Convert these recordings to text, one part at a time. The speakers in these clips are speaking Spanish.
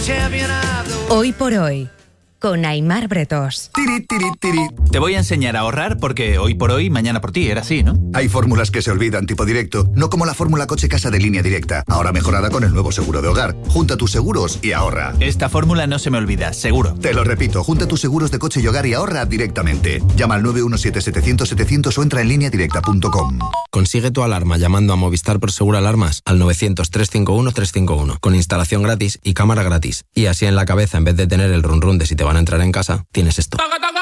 Hoy por hoy, con Aimar Bretós. Tiri, tiri, tiri. Te voy a enseñar a ahorrar porque hoy por hoy, mañana por ti, era así, ¿no? Hay fórmulas que se olvidan, tipo directo, no como la fórmula coche casa de Línea Directa, ahora mejorada con el nuevo seguro de hogar. Junta tus seguros y ahorra. Esta fórmula no se me olvida, seguro. Te lo repito, junta tus seguros de coche y hogar y ahorra directamente. Llama al 917-700-700 o entra en lineadirecta.com. Consigue tu alarma llamando a Movistar Prosegur Alarmas al 900-351-351, con instalación gratis y cámara gratis. Y así en la cabeza, en vez de tener el run run de si te van a entrar en casa, tienes esto.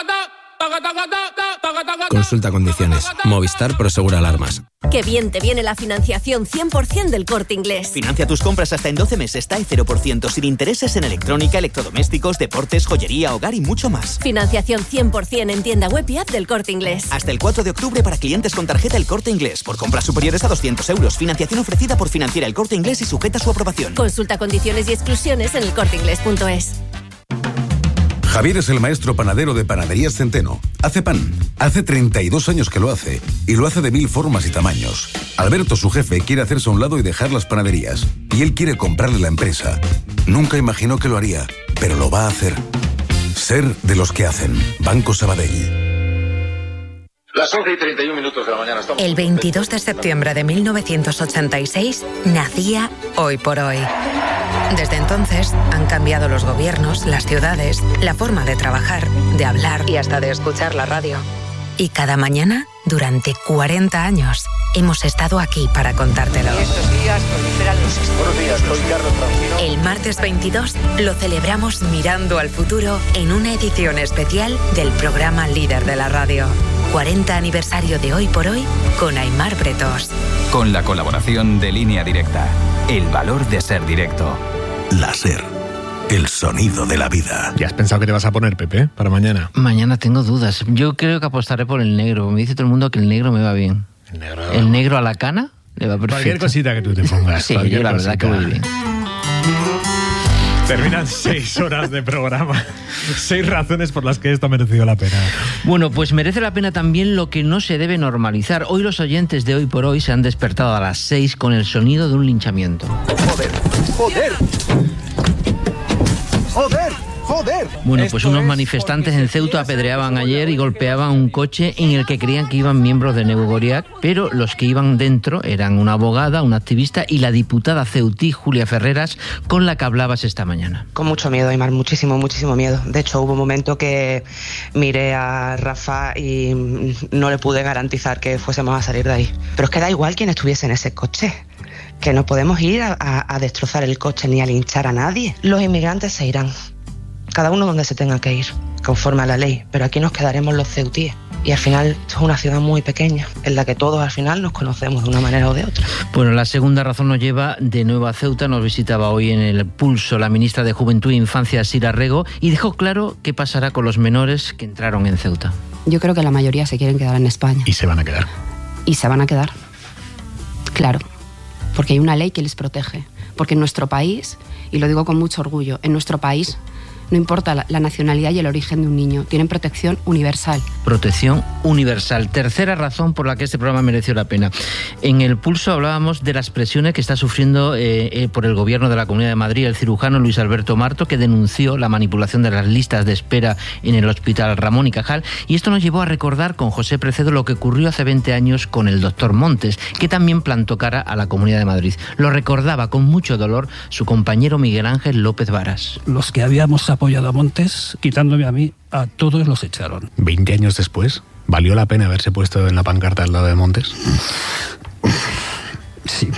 Consulta condiciones. Movistar Prosegur Alarmas. Qué bien te viene la financiación 100% del Corte Inglés. Financia tus compras hasta en 12 meses, TAE 0%, sin intereses en electrónica, electrodomésticos, deportes, joyería, hogar y mucho más. Financiación 100% en tienda web y app del Corte Inglés. Hasta el 4 de octubre para clientes con tarjeta El Corte Inglés. Por compras superiores a 200 euros. Financiación ofrecida por Financiera El Corte Inglés y sujeta a su aprobación. Consulta condiciones y exclusiones en elcorteinglés.es. Javier es el maestro panadero de Panaderías Centeno. Hace pan. Hace 32 años que lo hace. Y lo hace de 1000 formas y tamaños. Alberto, su jefe, quiere hacerse a un lado y dejar las panaderías. Y él quiere comprarle la empresa. Nunca imaginó que lo haría, pero lo va a hacer. Ser de los que hacen. Banco Sabadell. Las 11:31 de la mañana. El 22 de septiembre de 1986 nacía Hoy por Hoy. Desde entonces han cambiado los gobiernos, las ciudades, la forma de trabajar, de hablar y hasta de escuchar la radio. Y cada mañana, durante 40 años, hemos estado aquí para contártelo. Estos días proliferan los... Buenos días, soy Carlos Francino. El martes 22 lo celebramos mirando al futuro en una edición especial del programa líder de la radio. 40 aniversario de Hoy por Hoy con Aimar Bretós. Con la colaboración de Línea Directa. El valor de ser directo. La SER. El sonido de la vida. ¿Ya has pensado que te vas a poner, Pepe, para mañana? Mañana tengo dudas. Yo creo que apostaré por el negro. Me dice todo el mundo que el negro me va bien. ¿El negro a la cana? Le va perfecto. Cualquier cosita que tú te pongas. Sí, yo la verdad que voy bien. Terminan 6 horas de programa. 6 razones por las que esto ha merecido la pena. Bueno, pues merece la pena también lo que no se debe normalizar. Hoy los oyentes de Hoy por Hoy se han despertado a las 6 con el sonido de un linchamiento. ¡Joder! ¡Joder! ¡Joder! ¡Joder! Bueno, pues unos manifestantes en Ceuta apedreaban ayer y golpeaban un coche en el que creían que iban miembros de Negu Goriak, pero los que iban dentro eran una abogada, una activista y la diputada ceutí Julia Ferreras, con la que hablabas esta mañana. Con mucho miedo, Aimar, muchísimo miedo. De hecho, hubo un momento que miré a Rafa y no le pude garantizar que fuésemos a salir de ahí. Pero es que da igual quién estuviese en ese coche. Que no podemos ir a destrozar el coche ni a linchar a nadie. Los inmigrantes se irán. Cada uno donde se tenga que ir, conforme a la ley, pero aquí nos quedaremos los ceutíes. Y al final esto es una ciudad muy pequeña, en la que todos al final nos conocemos de una manera o de otra. Bueno, la segunda razón nos lleva de nuevo a Ceuta. Nos visitaba hoy en el Pulso la ministra de Juventud e Infancia, Sira Rego, y dejó claro qué pasará con los menores que entraron en Ceuta. Yo creo que la mayoría se quieren quedar en España. Y se van a quedar. Y se van a quedar. Claro, porque hay una ley que les protege. Porque en nuestro país, y lo digo con mucho orgullo, en nuestro país no importa la nacionalidad y el origen de un niño, tienen protección universal. Protección universal. Tercera razón por la que este programa mereció la pena. En el Pulso hablábamos de las presiones que está sufriendo por el gobierno de la Comunidad de Madrid el cirujano Luis Alberto Marto, que denunció la manipulación de las listas de espera en el Hospital Ramón y Cajal, y esto nos llevó a recordar con José Precedo lo que ocurrió hace 20 años con el doctor Montes, que también plantó cara a la Comunidad de Madrid. Lo recordaba con mucho dolor su compañero Miguel Ángel López Varas. Los que habíamos apoyado a Montes, quitándome a mí, a todos los echaron. 20 años después, ¿valió la pena haberse puesto en la pancarta al lado de Montes? Sí.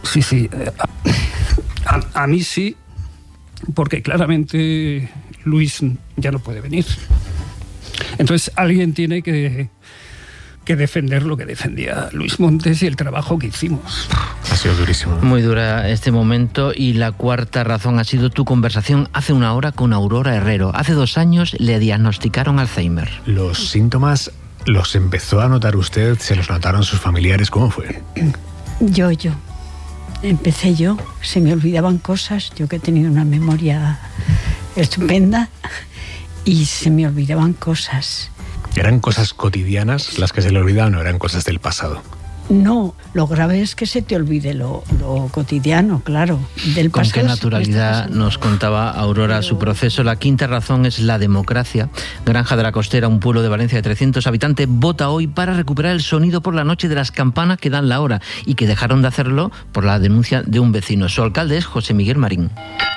A mí sí, porque claramente Luis ya no puede venir. Entonces alguien tiene que defender lo que defendía Luis Montes y el trabajo que hicimos. Ha sido durísimo. Muy dura este momento. Y la cuarta razón ha sido tu conversación hace una hora con Aurora Herrero. Hace 2 años le diagnosticaron Alzheimer. ¿Los síntomas los empezó a notar usted? ¿Se los notaron sus familiares? ¿Cómo fue? Yo. Empecé yo. Se me olvidaban cosas. Yo que he tenido una memoria estupenda. Y se me olvidaban cosas. ¿Eran cosas cotidianas las que se le olvidaban o eran cosas del pasado? No, lo grave es que se te olvide lo cotidiano, claro. Del Con pasado qué naturalidad nos contaba Aurora su proceso. La quinta razón es la democracia. Granja de la Costera, un pueblo de Valencia de 300 habitantes, vota hoy para recuperar el sonido por la noche de las campanas que dan la hora y que dejaron de hacerlo por la denuncia de un vecino. Su alcalde es José Miguel Marín.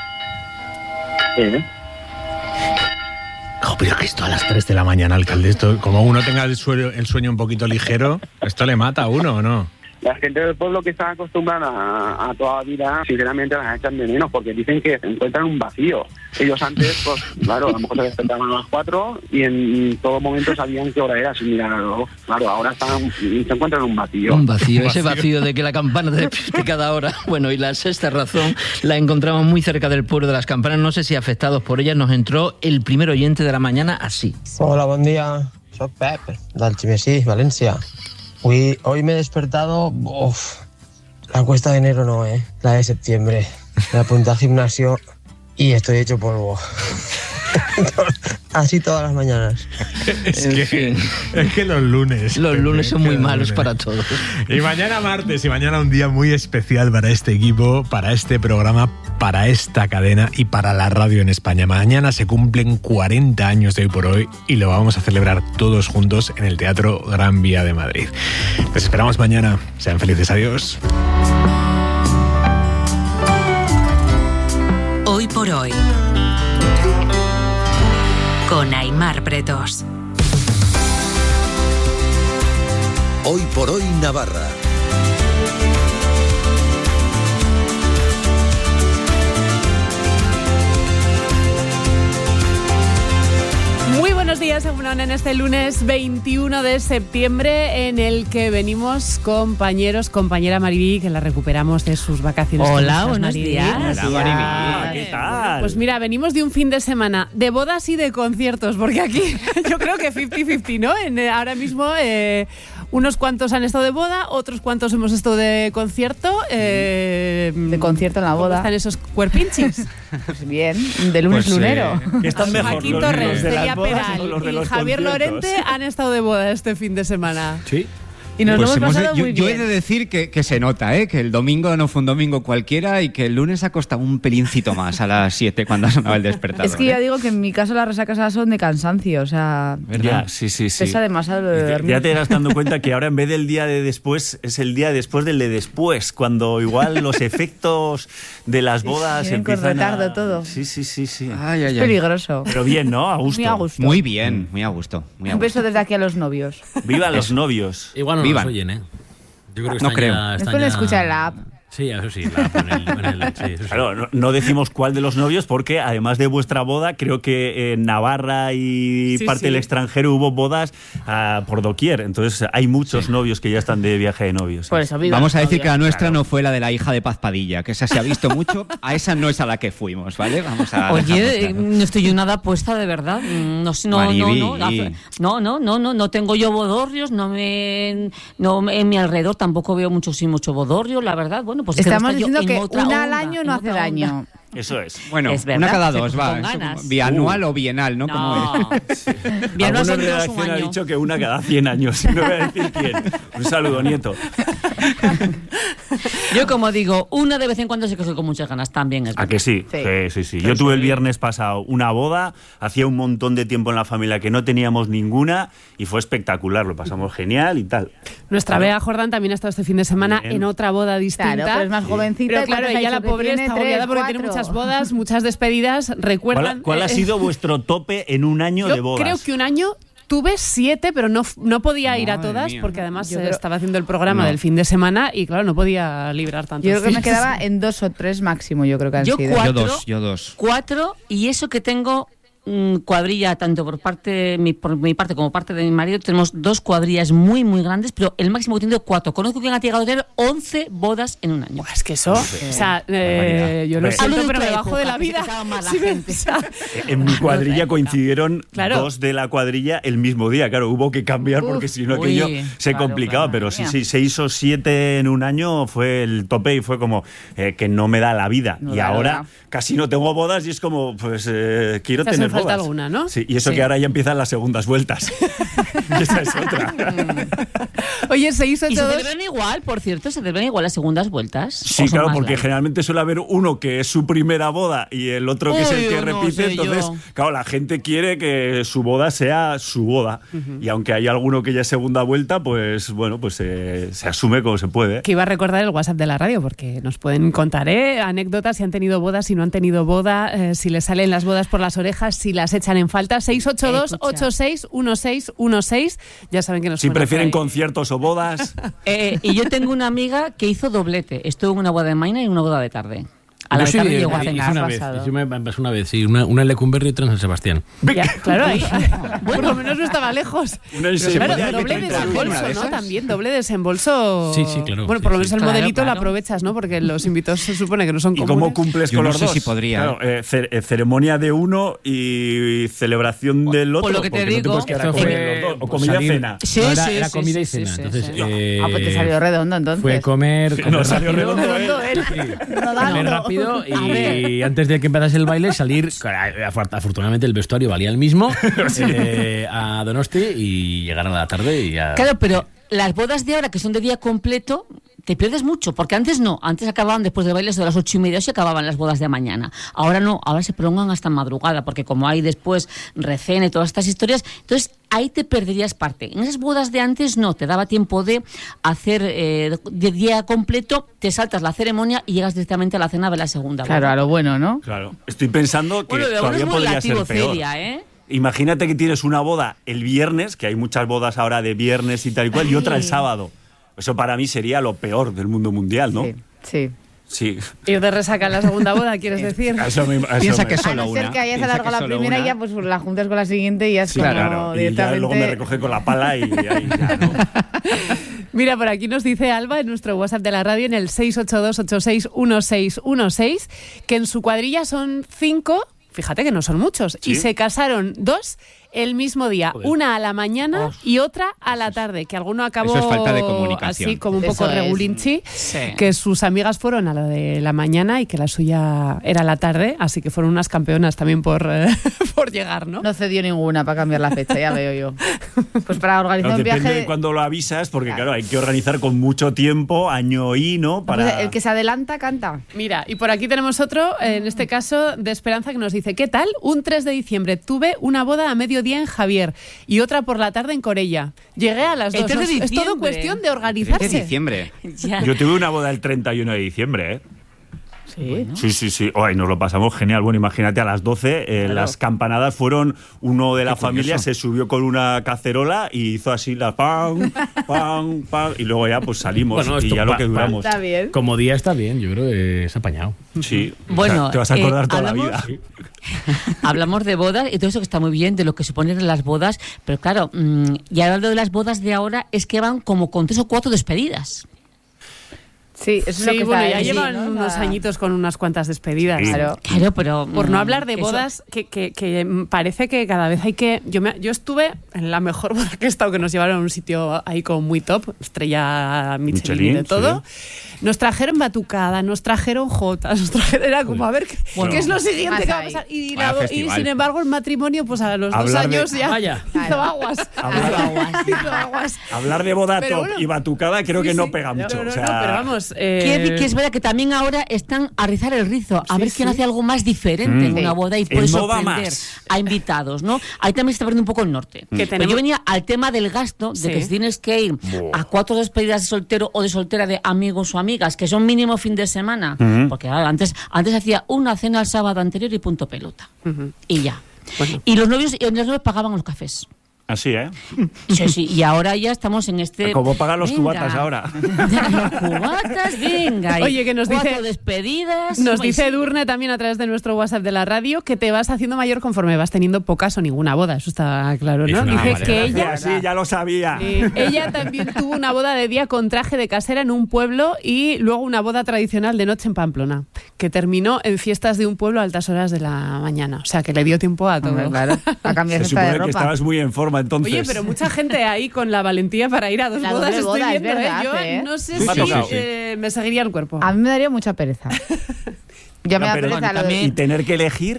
Pero que esto a las 3 de la mañana, alcalde, esto, como uno tenga el sueño un poquito ligero, ¿esto le mata a uno o no? La gente del pueblo que está acostumbrada a toda la vida, sinceramente las echan de menos porque dicen que encuentran un vacío. Ellos antes, pues claro, a lo mejor se despertaban a las 4 y en todo momento sabían qué hora era sin mirar el reloj. Claro, ahora se encuentran un vacío. Un vacío, ese vacío de que la campana te despierte cada hora. Bueno, y la sexta razón la encontramos muy cerca del pueblo de las campanas. No sé si afectados por ellas nos entró el primer oyente de la mañana así. Hola, buen día. Soy Pep, d'Algemesí, Valencia. Hoy me he despertado, la cuesta de enero no, la de septiembre. Me apunté al gimnasio y estoy hecho polvo. Así todas las mañanas. Es que los lunes son muy malos para todos. Y mañana martes, y mañana un día muy especial para este equipo, para este programa, para esta cadena y para la radio en España. Mañana se cumplen 40 años de Hoy por Hoy y lo vamos a celebrar todos juntos en el Teatro Gran Vía de Madrid. Les esperamos mañana. Sean felices. Adiós. Hoy por Hoy, con Aimar Bretos. Hoy por Hoy Navarra. Muy buenos días, Egunon, en este lunes 21 de septiembre en el que venimos compañera Maribí, que la recuperamos de sus vacaciones. Hola, buenos días. Hola, Maribí, ¿qué tal? Pues mira, venimos de un fin de semana de bodas y de conciertos, porque aquí yo creo que 50-50, ¿no? Ahora mismo unos cuantos han estado de boda, otros cuantos hemos estado de concierto. De concierto en la boda. ¿Cómo están esos cuerpinchis? Pues bien, de lunes lunero. Están mejor Joaquín Torres, Celia Peral y Javier Lorente han estado de boda este fin de semana. Sí. Y nos lo hemos pasado muy bien. Yo he de decir que se nota, que el domingo no fue un domingo cualquiera y que el lunes ha costado un pelincito más a las 7 cuando ha sonado el despertador. Es que ya digo que en mi caso las resacas son de cansancio, o sea... ¿Verdad? Ya, sí. Pesa demasiado lo de dormir. Ya te das dando cuenta que ahora en vez del día de después, es el día después del de después, cuando igual los efectos de las bodas empiezan con retardo todo. Sí. Es peligroso. Pero bien, ¿no? A gusto. Muy a gusto. Muy bien, muy a gusto. Un beso desde aquí a los novios. ¡Viva los novios! Igual no nos oyen, ¿eh? Yo creo que no creo. Es pueden escuchar la app. Sí, eso sí, la app sí, eso sí. Claro, no decimos cuál de los novios porque además de vuestra boda, creo que en Navarra y parte del extranjero hubo bodas por doquier. Entonces hay muchos novios que ya están de viaje de novios. Por eso, vamos a decir que la nuestra no fue la de la hija de Paz Padilla, que esa se ha visto mucho. A esa no es a la que fuimos, ¿vale? Vamos a Oye, no estoy yo nada puesta, de verdad. No tengo yo bodorrios, en mi alrededor tampoco veo mucho bodorrio, la verdad. Bueno, pues estamos diciendo que una al año no hace daño. Eso es. Bueno, es verdad, una cada dos, va. Bianual o bienal, ¿no? No. Sí. Bianual son redacción ha dicho que una cada 100 años. No voy a decir quién. Un saludo, nieto. Yo, como digo, una de vez en cuando sí que soy con muchas ganas también. ¿A que sí? Sí. Yo tuve el viernes pasado una boda. Hacía un montón de tiempo en la familia que no teníamos ninguna y fue espectacular. Lo pasamos genial y tal. Nuestra Bea Jordán también ha estado este fin de semana en otra boda distinta. Claro, pero es más jovencita. Pero claro, ella la pobre está agobiada porque tiene muchas bodas, muchas despedidas. ¿Recuerdan? ¿Cuál ha sido vuestro tope en un año de bodas? Yo creo que un año tuve 7, pero no podía ir a todas porque además estaba haciendo el programa del fin de semana y claro, no podía librar tanto. Yo creo que me quedaba en 2 o 3 máximo, yo creo que han sido. Yo dos. 4, y eso que tengo cuadrilla tanto por mi parte como parte de mi marido. Tenemos 2 cuadrillas muy muy grandes, pero el máximo que he tenido 4. Conozco que ha llegado a tener 11 bodas en un año. Es que eso, o sea, yo lo siento, pero me bajo de la vida. En mi cuadrilla coincidieron 2 de la cuadrilla el mismo día. Claro, hubo que cambiar porque si no aquello se complicaba, pero sí, 6 o 7 en un año fue el tope y fue como que no me da la vida. Y ahora casi no tengo bodas y es como, pues quiero tener bodas falta bodas. alguna, ¿no? Sí, y eso Sí. que ahora ya empiezan las segundas vueltas. Y esa es otra. Oye, ¿Y se 682... celebran igual, por cierto? ¿Se celebran igual las segundas vueltas? Sí, ¿O son claro, más porque largas? generalmente suele haber uno que es su primera boda y el otro que es el Uy, que no repite. sé Entonces, yo. claro, la gente quiere que su boda sea su boda. Y aunque hay alguno que ya es segunda vuelta, pues bueno, pues se asume como se puede. Que iba a recordar el WhatsApp de la radio, porque nos pueden contar anécdotas, si han tenido bodas, si no han tenido boda, si les salen las bodas por las orejas, si las echan en falta. 682-86-1616. Ya saben que nos Si suena prefieren por ahí. conciertos o bodas. Y yo tengo una amiga que hizo doblete. Estuvo en una boda de mañana y en una boda de tarde. A la Yo de tarde sí, llegó a hice cenar. una vez, me pasó una vez, sí, una en Lecumberri y otra en San Sebastián. Ya, claro, ahí. Por lo menos no estaba lejos. Una en Claro, Sevilla, doble ¿una de desembolso, ¿no? esas? También doble desembolso. Sí, sí, claro. Bueno, por lo menos el Claro, modelito lo claro. aprovechas, ¿no? Porque los invitados se supone que no son ¿Y comunes. cómo cumples Yo con no los sé dos? si podría. Claro, ceremonia de uno y celebración del otro. Por lo que te porque no digo, puedes quedar a Esto comer fue los dos. O comida salir- cena. Sí, No, sí, era sí, comida y sí, cena. sí, Entonces, sí. pues te salió redondo entonces. fue comer No, salió rápido, redondo él. comer rápido y antes de que empezase el baile salir, afortunadamente el vestuario valía el mismo, a Donosti y llegar a la tarde y ya... Claro, pero las bodas de ahora, que son de día completo, te pierdes mucho, porque antes no, antes acababan después del baile de las 8:30 y se acababan las bodas de mañana. Ahora no, ahora se prolongan hasta madrugada, porque como hay después recena y todas estas historias, entonces ahí te perderías parte. En esas bodas de antes no, te daba tiempo de hacer de día completo, te saltas la ceremonia y llegas directamente a la cena de la segunda boda. Claro, a lo bueno, ¿no? Claro. Estoy pensando que Bueno, de todavía es muy podría ser relativo, peor. Celia, ¿eh? Imagínate que tienes una boda el viernes, que hay muchas bodas ahora de viernes y tal y cual, y otra el sábado. Eso para mí sería lo peor del mundo mundial, ¿no? Sí. Sí. Ir de resaca en la segunda boda, ¿quieres decir? Piensa que A solo no ser una. que hayas Piensa alargado que la solo primera una. y ya pues la juntas con la siguiente y ya es Sí, como claro. Y ya directamente... luego me recoge con la pala y ahí ya, ¿no? Mira, por aquí nos dice Alba en nuestro WhatsApp de la radio en el 682-861616 que en su cuadrilla son 5, fíjate que no son muchos, ¿Sí? y se casaron 2 el mismo día, una a la mañana y otra a la tarde, que alguno acabó Eso es falta de comunicación. así como un poco Eso es. regulinchi, Sí. que sus amigas fueron a la de la mañana y que la suya era la tarde, así que fueron unas campeonas también por llegar, ¿no? No cedió ninguna para cambiar la fecha, ya veo yo. Pues para organizar Claro, un depende viaje... de cuándo lo avisas, porque claro, hay que organizar con mucho tiempo, año y no, Pues para... el que se adelanta, canta. Mira, y por aquí tenemos otro, en este caso de Esperanza, que nos dice: ¿qué tal? Un 3 de diciembre tuve una boda a mediodía en Javier y otra por la tarde en Corella. Llegué a las El 2. 3 de Es todo diciembre. cuestión de organizarse. De diciembre. Ya. Yo tuve una boda el 31 de diciembre, ¿eh? Sí. Sí. Ay, nos lo pasamos genial. Bueno, imagínate, a las 12 las campanadas fueron, uno de la familia curioso. se subió con una cacerola y hizo así la pam, pam, pam, y luego ya pues salimos Bueno, y esto ya lo que duramos. Está bien. Como día está bien, yo creo que es apañado. Sí, Bueno, o sea, te vas a acordar toda la hablamos- vida. Hablamos de bodas y todo eso que está muy bien, de lo que suponen las bodas, pero claro, y hablando de las bodas de ahora, es que van como con 3 o 4 despedidas. Sí, eso es lo Sí, que bueno, está ya ahí, llevan ¿no? O sea, unos añitos con unas cuantas despedidas. Sí. Claro. Claro, pero... Por no hablar de eso- bodas, que parece que cada vez hay que... Yo estuve en la mejor boda que he estado, que nos llevaron a un sitio ahí como muy top, estrella Michelin y de Michelin, todo. Nos trajeron batucada, nos trajeron jotas, era como a ver qué es lo siguiente que va a pasar. Y, Vaya y festival. sin embargo el matrimonio, pues a los 2 Hablar de- años ya Vaya. hizo aguas. Hizo aguas. Hablar de boda Pero top bueno, y batucada creo que sí, no sí. pega mucho. No, o sea, pero vamos... Quiere decir que es verdad que también ahora están a rizar el rizo, a Sí, ver quién sí. hace algo más diferente en una boda y puede El no va sorprender más. a invitados, ¿no? Ahí también se está perdiendo un poco el norte. Que Pero tenemos- yo venía al tema del gasto, de Sí. que si tienes que ir a 4 despedidas de soltero o de soltera de amigos o amigas, que son mínimo fin de semana, porque claro, antes hacía una cena el sábado anterior y punto pelota. Y ya. Y los novios pagaban los cafés. así, ¿eh? Sí, y ahora ya estamos en este... Como pagan los Venga. cubatas ahora. Los cubatas, venga. y Oye, que nos 4 dice- despedidas. Nos Ay, dice sí. Edurne también a través de nuestro WhatsApp de la radio que te vas haciendo mayor conforme vas teniendo pocas o ninguna boda. Eso está claro, Es ¿no? una Dice manera. que ella... Sí, ya lo sabía. Ella también tuvo una boda de día con traje de casera en un pueblo y luego una boda tradicional de noche en Pamplona, que terminó en fiestas de un pueblo a altas horas de la mañana. O sea, que le dio tiempo a todo. Hombre, claro, a cambiar Se esta de supone que ropa. estabas muy en forma entonces. Oye, pero mucha gente ahí con la valentía para ir a 2 La bodas doble estoy boda, es viendo, verdad, Yo ¿eh? no sé Sí, si sí, sí, sí. me seguiría el cuerpo. A mí me daría mucha pereza. Ya me No, da pero pereza lo de... y tener que elegir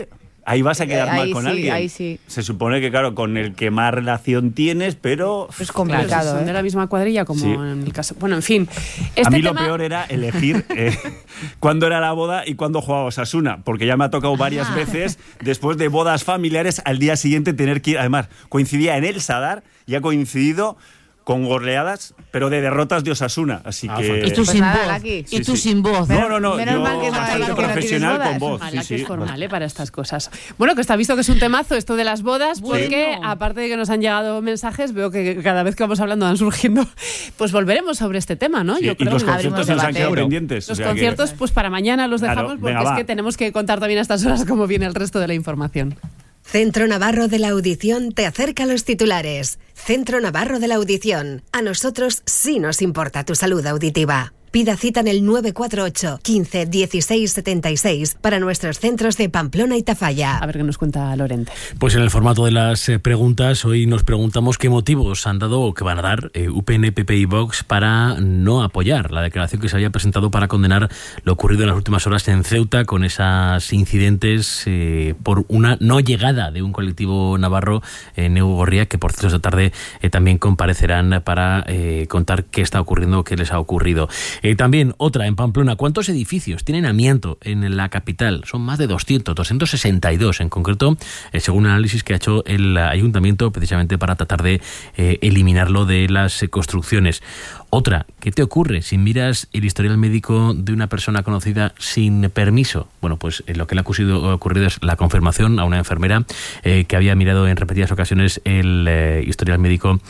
ahí vas a quedar mal con alguien. Ahí sí. Se supone que, claro, con el que más relación tienes, pero... Es complicado, son de la misma cuadrilla como en el caso... Bueno, en fin. A mí lo peor era elegir cuándo era la boda y cuándo jugaba Osasuna, porque ya me ha tocado varias veces, después de bodas familiares, al día siguiente tener que ir... Además, coincidía en el Sadar y ha coincidido con goleadas, pero de derrotas de Osasuna, así que... Y tú sin voz. Y tú sin voz. No, menos yo mal que bastante profesional con voz. Que es formal, para estas cosas. Bueno, que está visto que es un temazo esto de las bodas, porque aparte de que nos han llegado mensajes, veo que cada vez que vamos hablando van surgiendo, pues volveremos sobre este tema, ¿no? Sí, yo creo y los que conciertos nos han quedado pendientes. Los conciertos, pues para mañana los dejamos, porque venga, es que tenemos que contar también a estas horas cómo viene el resto de la información. Centro Navarro de la Audición te acerca a los titulares. Centro Navarro de la Audición. A nosotros sí nos importa tu salud auditiva. Pida cita en el 948 15 16 76 para nuestros centros de Pamplona y Tafalla. A ver qué nos cuenta Lorente. Pues en el formato de las preguntas, hoy nos preguntamos qué motivos han dado o que van a dar UPN, PP y Vox para no apoyar la declaración que se había presentado para condenar lo ocurrido en las últimas horas en Ceuta con esos incidentes por una no llegada de un colectivo navarro, Neu Gorria, que por cierto esta tarde también comparecerán para contar qué está ocurriendo, qué les ha ocurrido. También otra en Pamplona. ¿Cuántos edificios tienen amianto en la capital? Son más de 262 en concreto, según un análisis que ha hecho el ayuntamiento precisamente para tratar de eliminarlo de las construcciones. Otra, ¿qué te ocurre si miras el historial médico de una persona conocida sin permiso? Bueno, pues lo que le ha ocurrido es la confirmación a una enfermera que había mirado en repetidas ocasiones el historial médico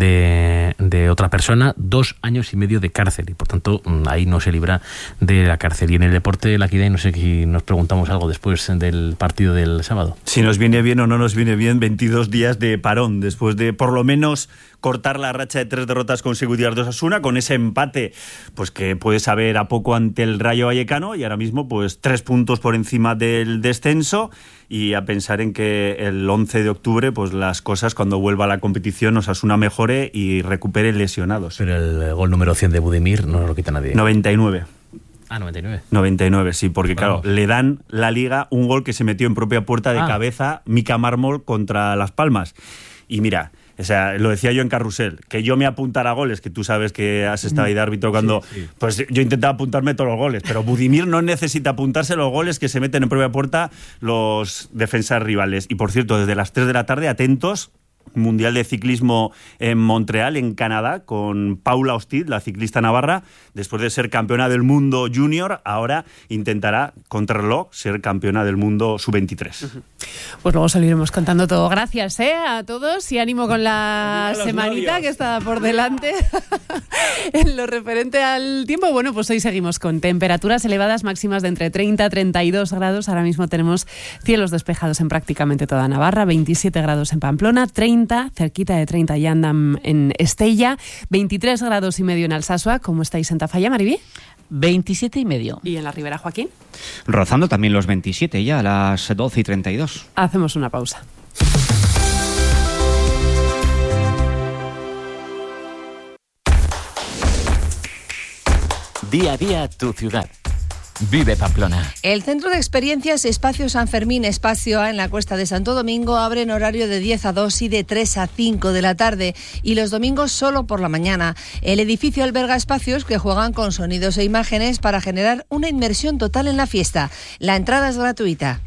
de otra persona, 2 años y medio de cárcel, y por tanto ahí no se libra de la cárcel. Y en el deporte, la Equidad, no sé si nos preguntamos algo después del partido del sábado. Si nos viene bien o no nos viene bien 22 días de parón, después de por lo menos cortar la racha de 3 derrotas consecutivas de Osasuna, con ese empate pues que puede saber a poco ante el Rayo Vallecano, y ahora mismo pues 3 puntos por encima del descenso, y a pensar en que el 11 de octubre pues las cosas, cuando vuelva a la competición, Osasuna mejore y recupere lesionados. Pero el gol número 100 de Budimir no lo quita nadie. 99. 99, sí, porque claro, le dan la Liga un gol que se metió en propia puerta de cabeza Mika Mármol contra Las Palmas. Y mira, o sea, lo decía yo en Carrusel, que yo me apuntara goles, que tú sabes que has estado ahí de árbitro cuando... Sí. Pues yo intentaba apuntarme todos los goles, pero Budimir no necesita apuntarse los goles que se meten en propia puerta los defensas rivales. Y por cierto, desde las 3 de la tarde, atentos, Mundial de Ciclismo en Montreal, en Canadá, con Paula Hostit, la ciclista navarra, después de ser campeona del mundo junior, ahora intentará contrarreloj ser campeona del mundo sub-23. Pues luego seguiremos contando todo. Gracias a todos, y ánimo con la semanita que está por delante. En lo referente al tiempo, bueno, pues hoy seguimos con temperaturas elevadas, máximas de entre 30 y 32 grados. Ahora mismo tenemos cielos despejados en prácticamente toda Navarra, 27 grados en Pamplona, 30, cerquita de 30 ya andan en Estella, 23 grados y medio en Alsasua. ¿Cómo estáis en Tafalla, Maribí? 27 y medio. ¿Y en la Ribera, Joaquín? Rozando también los 27 ya, a las 12 y 32. Hacemos una pausa. Día a día tu ciudad. Vive Pamplona. El Centro de Experiencias Espacio San Fermín Espacio A en la Cuesta de Santo Domingo abre en horario de 10 a 2 y de 3 a 5 de la tarde, y los domingos solo por la mañana. El edificio alberga espacios que juegan con sonidos e imágenes para generar una inmersión total en la fiesta. La entrada es gratuita.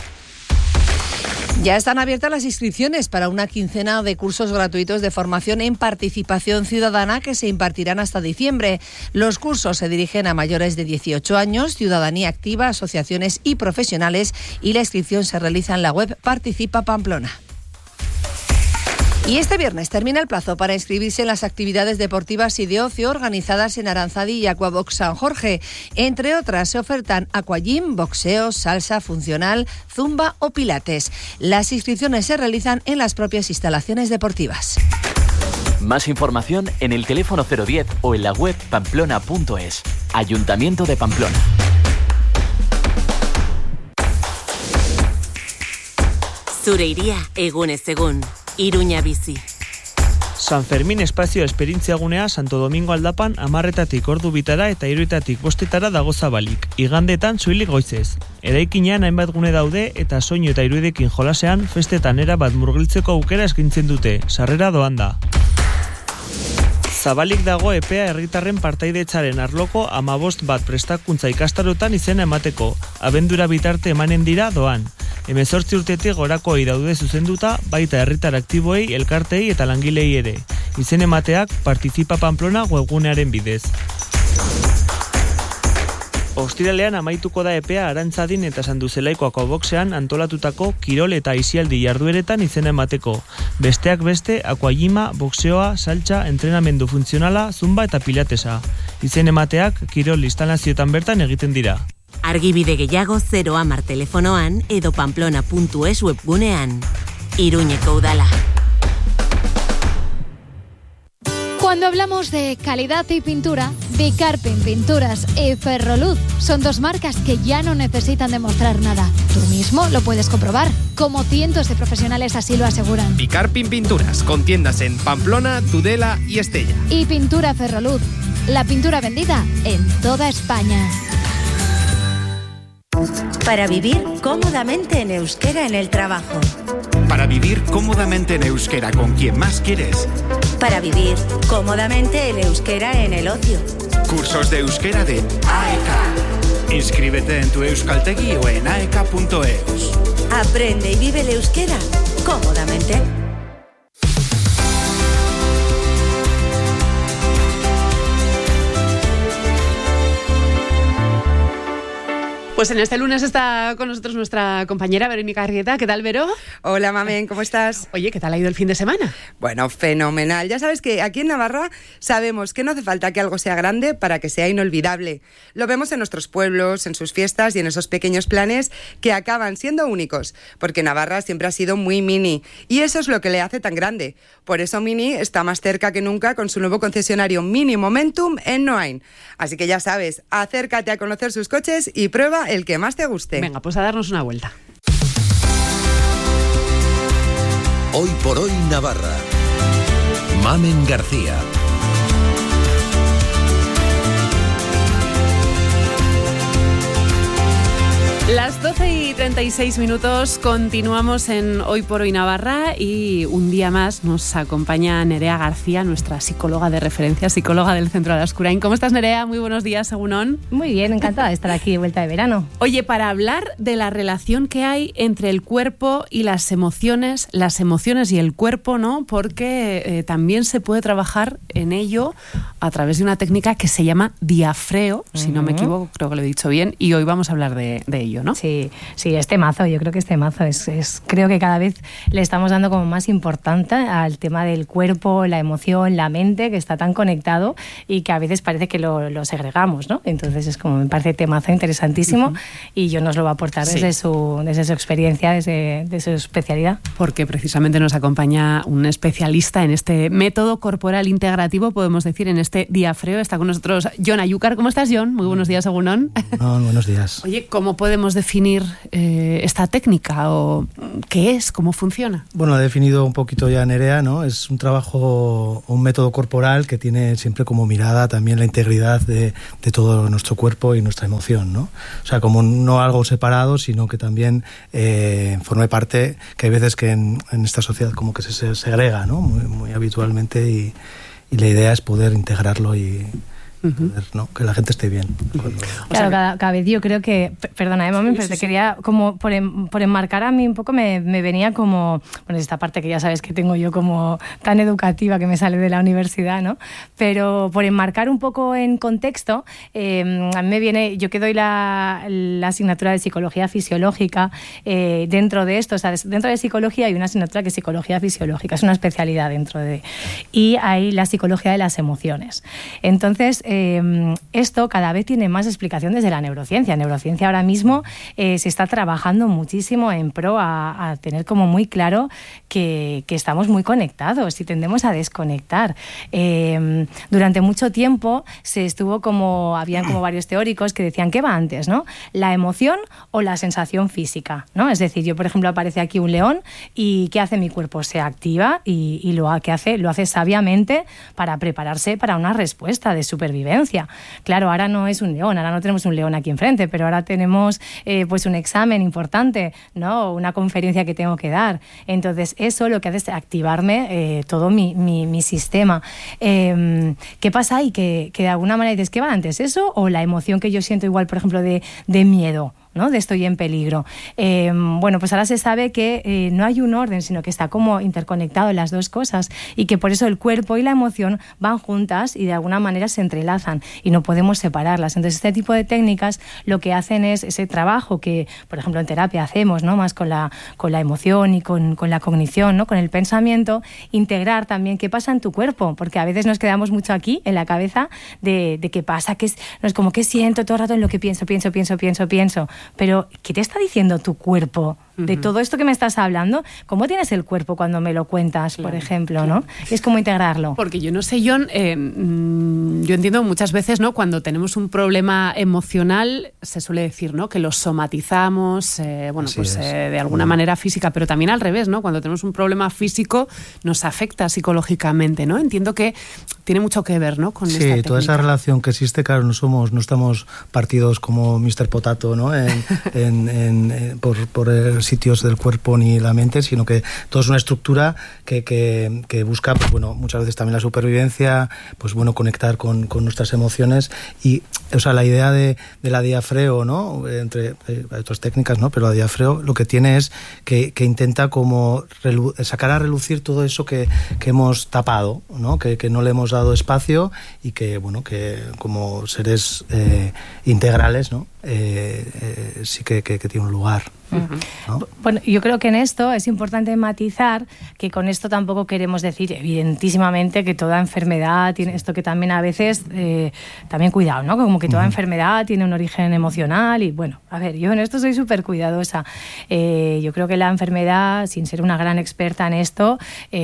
Ya están abiertas las inscripciones para una quincena de cursos gratuitos de formación en participación ciudadana que se impartirán hasta diciembre. Los cursos se dirigen a mayores de 18 años, ciudadanía activa, asociaciones y profesionales, y la inscripción se realiza en la web Participa Pamplona. Y este viernes termina el plazo para inscribirse en las actividades deportivas y de ocio organizadas en Aranzadi y Aquabox San Jorge. Entre otras, se ofertan aquagym, boxeo, salsa funcional, zumba o pilates. Las inscripciones se realizan en las propias instalaciones deportivas. Más información en el teléfono 010 o en la web pamplona.es. Ayuntamiento de Pamplona. Zure iria egunez egun. Iruña bizi. San Fermin espazio esperientziagunea Santo Domingo aldapan 10:00 ordu bitara eta 3:00 bostetara dago zabalik. Igandetan soilik goizez. Eraikinean hainbat gune daude eta soinu eta irudekin jolasean festetan era bat murgiltzeko aukera eskaintzen dute. Sarrera doan da. Zabalik dago epea herritarren partaidetzaren arloko 15 bat prestakuntza ikastarotan izena emateko. Abendura bitarte emanen dira doan. 18 urtetik gorakoi daude zuzenduta, baita herritar aktiboei, elkartei eta langilei ere. Izen emateak Participa Pamplona webgunearen bidez. Ostiralean amaituko da epea Arantzadin eta Sanduzelaikoako boxean antolatutako kirol eta aisialdi jardueretan izena emateko. Besteak beste, akuajima, boxeoa, saltsa, entrenamendu funtzionala, zumba eta pilatesa. Izen emateak kirol instalazioetan bertan egiten dira. Argibide gehiago 010 telefonoan edo pamplona.es webgunean. Iruñeko udala. Cuando hablamos de calidad y pintura, Bicarpin Pinturas y Ferroluz son dos marcas que ya no necesitan demostrar nada. Tú mismo lo puedes comprobar, como cientos de profesionales así lo aseguran. Bicarpin Pinturas, con tiendas en Pamplona, Tudela y Estella. Y Pintura Ferroluz, la pintura vendida en toda España. Para vivir cómodamente en euskera en el trabajo. Para vivir cómodamente en euskera con quien más quieres. Para vivir cómodamente en euskera en el ocio. Cursos de euskera de AEK. Inscríbete en tu Euskaltegi o en aek.eus. Aprende y vive el euskera cómodamente. Pues en este lunes está con nosotros nuestra compañera Verónica Arrieta. ¿Qué tal, Vero? Hola, Mamen, ¿cómo estás? Oye, ¿qué tal ha ido el fin de semana? Bueno, fenomenal. Ya sabes que aquí en Navarra sabemos que no hace falta que algo sea grande para que sea inolvidable. Lo vemos en nuestros pueblos, en sus fiestas y en esos pequeños planes que acaban siendo únicos, porque Navarra siempre ha sido muy mini y eso es lo que le hace tan grande. Por eso Mini está más cerca que nunca con su nuevo concesionario Mini Momentum en Noain. Así que ya sabes, acércate a conocer sus coches y prueba el que más te guste. Venga, pues a darnos una vuelta. Hoy por hoy Navarra. Mamen García. Las 12:36, continuamos en Hoy por Hoy Navarra y un día más nos acompaña Nerea García, nuestra psicóloga de referencia, psicóloga del Centro Alaskurain. ¿Cómo estás, Nerea? Muy buenos días, Egunon. Muy bien, encantada de estar aquí de vuelta de verano. Oye, para hablar de la relación que hay entre el cuerpo y las emociones y el cuerpo, ¿no? Porque también se puede trabajar en ello a través de una técnica que se llama diafreo, si no me equivoco, creo que lo he dicho bien, y hoy vamos a hablar de ello, ¿no? Sí, este mazo, yo creo que este mazo creo que cada vez le estamos dando como más importancia al tema del cuerpo, la emoción, la mente, que está tan conectado y que a veces parece que lo segregamos, ¿no? Entonces es como, me parece temazo interesantísimo y yo nos lo voy a aportar desde su experiencia, desde su especialidad. Porque precisamente nos acompaña un especialista en este método corporal integrativo, podemos decir, en este diafreo. Está con nosotros Jon Ayúcar. ¿Cómo estás, Jon? Muy buenos días, Egunon. Buenos días. Oye, ¿cómo podemos definir esta técnica o qué es, cómo funciona? Bueno, ha definido un poquito ya Nerea, ¿no? Es un trabajo, un método corporal que tiene siempre como mirada también la integridad de todo nuestro cuerpo y nuestra emoción, ¿no? O sea, como no algo separado, sino que también forme parte, que hay veces que en esta sociedad como que se segrega, ¿no? Muy habitualmente y la idea es poder integrarlo y poder, ¿no? Que la gente esté bien. Claro, cada vez yo creo que, perdona, Mami, pero te quería, como por enmarcar a mí un poco, me venía como, bueno, esta parte que ya sabes que tengo yo como tan educativa que me sale de la universidad, ¿no? Pero por enmarcar un poco en contexto, a mí me viene, yo que doy la asignatura de psicología fisiológica, dentro de esto, o sea, dentro de psicología hay una asignatura que es psicología fisiológica, es una especialidad dentro de, y hay la psicología de las emociones. Entonces, esto cada vez tiene más explicación desde la neurociencia. En neurociencia ahora mismo se está trabajando muchísimo en pro a tener como muy claro que estamos muy conectados y tendemos a desconectar. Durante mucho tiempo habían como varios teóricos que decían, ¿qué va antes, no? ¿La emoción o la sensación física, ¿no? Es decir, yo, por ejemplo, aparece aquí un león y ¿qué hace mi cuerpo? Se activa y lo hace sabiamente para prepararse para una respuesta de supervivencia. Claro, ahora no es un león, ahora no tenemos un león aquí enfrente, pero ahora tenemos pues un examen importante, ¿no? Una conferencia que tengo que dar. Entonces, eso lo que hace es activarme todo mi sistema. ¿Qué pasa ahí? Que de alguna manera dices, ¿qué va antes? ¿Eso o la emoción que yo siento igual, por ejemplo, de miedo? ¿no? De estoy en peligro. Bueno, pues ahora se sabe que no hay un orden, sino que está como interconectado las dos cosas y que por eso el cuerpo y la emoción van juntas y de alguna manera se entrelazan y no podemos separarlas. Entonces, este tipo de técnicas lo que hacen es ese trabajo que, por ejemplo, en terapia hacemos, ¿no? Más con la emoción y con la cognición, ¿no? Con el pensamiento, integrar también qué pasa en tu cuerpo, porque a veces nos quedamos mucho aquí, en la cabeza, de qué pasa, no es como que siento todo el rato en lo que pienso, pero ¿qué te está diciendo tu cuerpo de todo esto que me estás hablando? ¿Cómo tienes el cuerpo cuando me lo cuentas, por ejemplo, ¿no? Es como integrarlo. Porque yo no sé, Jon, yo entiendo muchas veces, ¿no? Cuando tenemos un problema emocional, se suele decir, ¿no? Que lo somatizamos, de alguna manera física, pero también al revés, ¿no? Cuando tenemos un problema físico, nos afecta psicológicamente, ¿no? Entiendo que tiene mucho que ver, ¿no? Con esta técnica. Toda esa relación que existe, claro, no estamos partidos como Mr. Potato, ¿no? Por sitios del cuerpo ni la mente, sino que todo es una estructura que busca, pues bueno, muchas veces también la supervivencia, pues bueno, conectar con nuestras emociones y, o sea, la idea de la diafreo, ¿no? Entre hay otras técnicas, ¿no? Pero la diafreo lo que tiene es que intenta como sacar a relucir todo eso que hemos tapado, ¿no? Que no le hemos dado espacio y que, bueno, que como seres integrales, ¿no? Sí que tiene un lugar. ¿No? Bueno, yo creo que en esto es importante matizar que con esto tampoco queremos decir evidentísimamente que toda enfermedad tiene esto, que también a veces también cuidado, ¿no? Como que toda enfermedad tiene un origen emocional y bueno, a ver, yo en esto soy súper cuidadosa. Yo creo que la enfermedad, sin ser una gran experta en esto,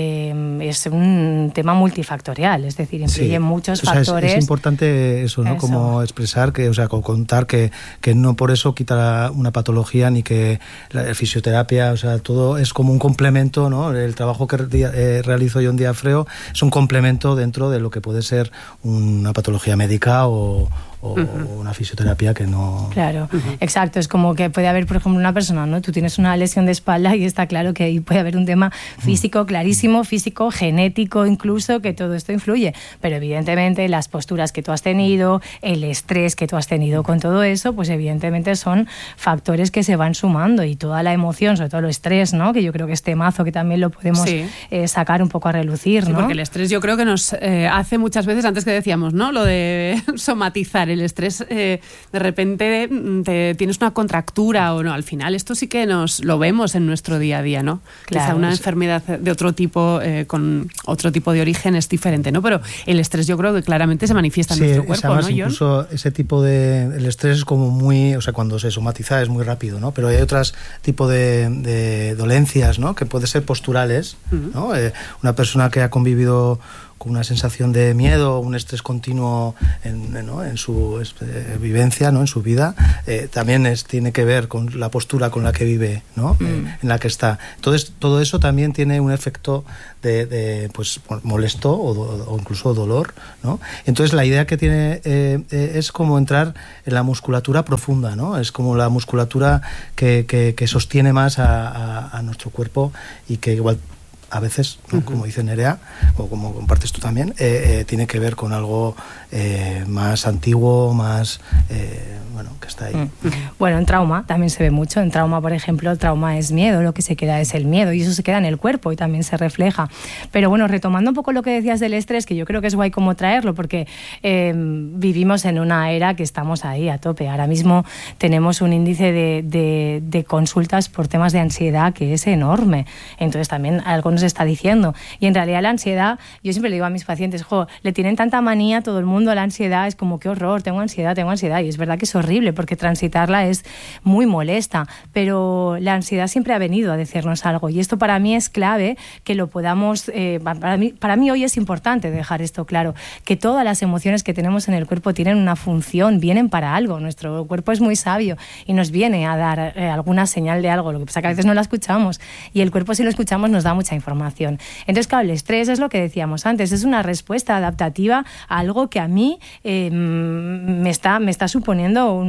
es un tema multifactorial, es decir, influye muchos factores. Es importante eso, ¿no? Como expresar que, o sea, contar que no por eso quita una patología ni que la fisioterapia, o sea, todo es como un complemento, ¿no? El trabajo que realizo yo en diafreo es un complemento dentro de lo que puede ser una patología médica o una fisioterapia que no... Claro, exacto. Es como que puede haber, por ejemplo, una persona, ¿no? Tú tienes una lesión de espalda y está claro que ahí puede haber un tema físico clarísimo, físico, genético incluso, que todo esto influye. Pero evidentemente las posturas que tú has tenido, el estrés que tú has tenido con todo eso, pues evidentemente son factores que se van sumando y toda la emoción, sobre todo el estrés, ¿no? Que yo creo que es temazo que también lo podemos sacar un poco a relucir, ¿no? Porque el estrés yo creo que nos hace muchas veces, antes que decíamos, ¿no? Lo de somatizar el estrés, de repente tienes una contractura o no, al final esto sí que lo vemos en nuestro día a día, ¿no? Claro, quizá una enfermedad de otro tipo, con otro tipo de origen es diferente, ¿no? Pero el estrés yo creo que claramente se manifiesta en nuestro cuerpo, además, ¿no, Jon? Incluso ese tipo el estrés es como muy, o sea, cuando se somatiza es muy rápido, ¿no? Pero hay otros tipos de dolencias, ¿no? Que pueden ser posturales, ¿no? Una persona que ha convivido con una sensación de miedo, un estrés continuo en su vivencia, ¿no? En su vida, también tiene que ver con la postura con la que vive, ¿no? En la que está. Entonces, todo eso también tiene un efecto de pues molesto o incluso dolor, ¿no? Entonces, la idea que tiene es como entrar en la musculatura profunda, ¿no? Es como la musculatura que sostiene más a nuestro cuerpo y que igual a veces, ¿no? Como dice Nerea, o como compartes tú también, tiene que ver con algo más antiguo, más, que está ahí. Bueno, en trauma también se ve mucho. En trauma, por ejemplo, el trauma es miedo, lo que se queda es el miedo y eso se queda en el cuerpo y también se refleja. Pero bueno, retomando un poco lo que decías del estrés, que yo creo que es guay como traerlo, porque vivimos en una era que estamos ahí a tope. Ahora mismo tenemos un índice de consultas por temas de ansiedad que es enorme. Entonces también algo nos nos está diciendo. Y en realidad la ansiedad, yo siempre le digo a mis pacientes, le tienen tanta manía a todo el mundo a la ansiedad, es como qué horror, tengo ansiedad, y es verdad que es horrible porque transitarla es muy molesta, pero la ansiedad siempre ha venido a decirnos algo y esto para mí es clave que lo podamos, para mí hoy es importante dejar esto claro, que todas las emociones que tenemos en el cuerpo tienen una función, vienen para algo, nuestro cuerpo es muy sabio y nos viene a dar alguna señal de algo, lo que pasa que a veces no la escuchamos y el cuerpo si lo escuchamos nos da mucha información. Entonces claro, el estrés es lo que decíamos antes, es una respuesta adaptativa a algo que a mí me está suponiendo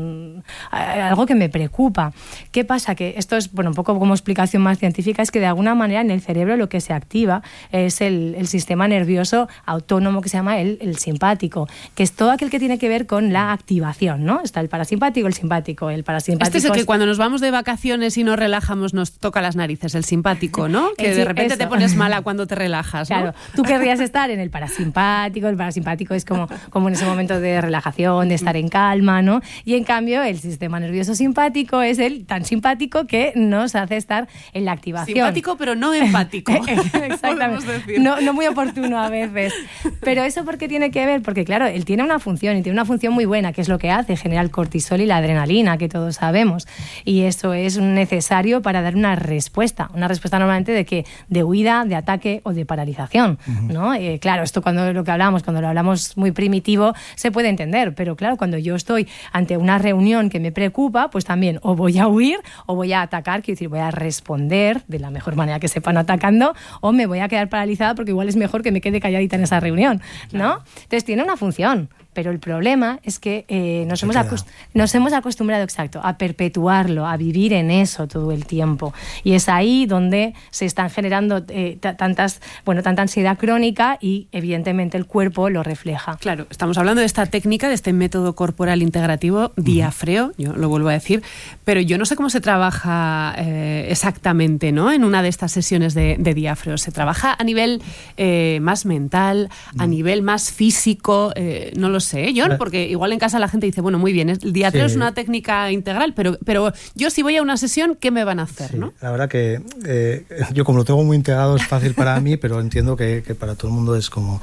algo que me preocupa. ¿Qué pasa? Que esto es, un poco como explicación más científica, es que de alguna manera en el cerebro lo que se activa es el sistema nervioso autónomo que se llama el simpático, que es todo aquel que tiene que ver con la activación, ¿no? Está el parasimpático, el simpático. El parasimpático este es el que cuando nos vamos de vacaciones y nos relajamos nos toca las narices, el simpático, ¿no? Que de repente te pones mala cuando te relajas, ¿no? Claro, tú querrías estar en el parasimpático es como en ese momento de relajación, de estar en calma, ¿no? Y en cambio el sistema nervioso simpático es el tan simpático que nos hace estar en la activación. Simpático pero no empático. Exactamente. No muy oportuno a veces. Pero eso ¿por qué tiene que ver? Porque claro, él tiene una función y tiene una función muy buena, que es lo que hace, genera el cortisol y la adrenalina, que todos sabemos. Y eso es necesario para dar una respuesta normalmente de huida, de ataque o de paralización, ¿no? Claro, esto cuando lo hablamos muy primitivo se puede entender, pero claro, cuando yo estoy ante una reunión que me preocupa, pues también o voy a huir o voy a atacar, quiero decir, voy a responder de la mejor manera que sepan atacando, o me voy a quedar paralizada porque igual es mejor que me quede calladita en esa reunión, ¿no? Entonces tiene una función. Pero el problema es que nos hemos acostumbrado, exacto, a perpetuarlo, a vivir en eso todo el tiempo. Y es ahí donde se están generando tanta ansiedad crónica y evidentemente el cuerpo lo refleja. Claro, estamos hablando de esta técnica, de este método corporal integrativo, diafreo, yo lo vuelvo a decir, pero yo no sé cómo se trabaja exactamente, ¿no? En una de estas sesiones de diafreo. ¿Se trabaja a nivel más mental, a nivel más físico? No lo sé, John, porque igual en casa la gente dice, bueno, muy bien, el diafreo es una técnica integral, pero yo si voy a una sesión, ¿qué me van a hacer? Sí, ¿no? La verdad que yo como lo tengo muy integrado es fácil para mí, pero entiendo que para todo el mundo es como...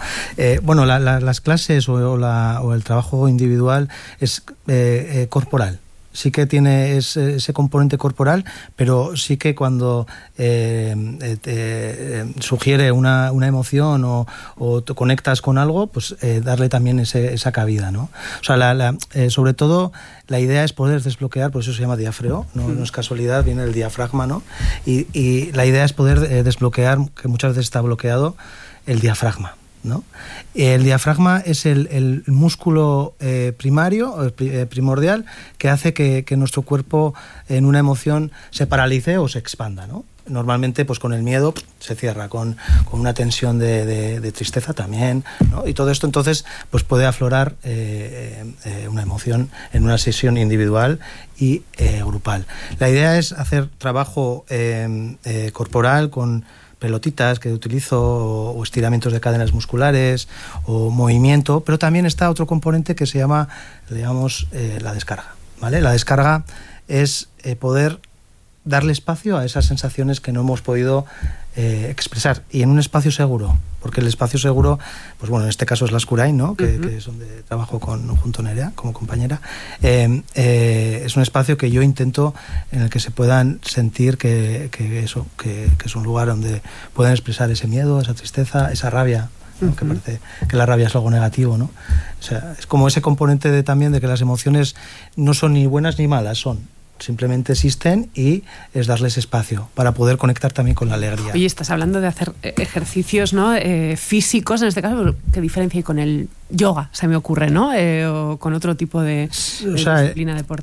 las clases o el trabajo individual es corporal. Sí que tiene ese componente corporal, pero sí que cuando sugiere una emoción o te conectas con algo, pues darle también esa cabida, ¿no? O sea, sobre todo la idea es poder desbloquear, por eso se llama diafreo, no es casualidad, viene el diafragma, ¿no? Y la idea es poder desbloquear, que muchas veces está bloqueado, el diafragma, ¿no? El diafragma es el músculo primordial que hace que nuestro cuerpo en una emoción se paralice o se expanda, ¿no? Normalmente pues con el miedo se cierra, con una tensión de tristeza también, ¿no? Y todo esto entonces pues puede aflorar una emoción en una sesión individual y grupal. La idea es hacer trabajo corporal con pelotitas que utilizo o estiramientos de cadenas musculares o movimiento, pero también está otro componente que se llama, la descarga, ¿vale? La descarga es poder darle espacio a esas sensaciones que no hemos podido expresar y en un espacio seguro, porque el espacio seguro, pues bueno, en este caso es Las Curain, ¿no? Que es donde trabajo junto a Nerea como compañera. Es un espacio que yo intento en el que se puedan sentir que es un lugar donde pueden expresar ese miedo, esa tristeza, esa rabia, ¿no? Que parece que la rabia es algo negativo, ¿no? O sea, es como ese componente también de que las emociones no son ni buenas ni malas, simplemente existen y es darles espacio para poder conectar también con la alegría. Oye, estás hablando de hacer ejercicios, ¿no? Físicos, en este caso, ¿qué diferencia hay con el yoga? Se me ocurre, ¿no? O con otro tipo de disciplina deportiva.